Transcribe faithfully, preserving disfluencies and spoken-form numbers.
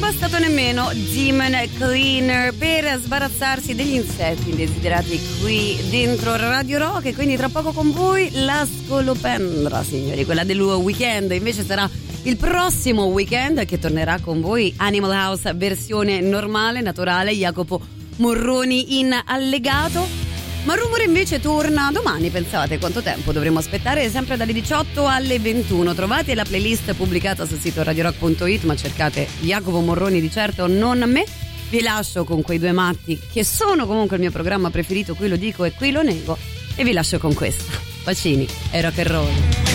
bastato nemmeno Demon Cleaner per sbarazzarsi degli insetti indesiderati qui dentro Radio Rock, e quindi tra poco con voi la scolopendra, signori, quella del weekend. Invece sarà il prossimo weekend che tornerà con voi Animal House versione normale, naturale, Jacopo Morroni in allegato. Ma Rumore invece torna domani. Pensate quanto tempo dovremo aspettare? Sempre dalle diciotto alle ventuno. Trovate la playlist pubblicata sul sito radio rock punto it, ma cercate Jacopo Morroni di certo, non me. Vi lascio con quei due matti che sono comunque il mio programma preferito, qui lo dico e qui lo nego, e vi lascio con questa. Bacini e rock and roll.